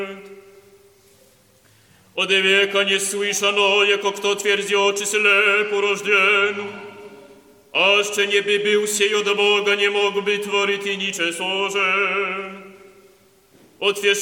Od wieka nie słyszano, jako kto twierdzi oczy slepu rożdzienu, a jeszcze nie by był siej od Boga, nie mógłby tworzyć i nicze sorze. Otwierz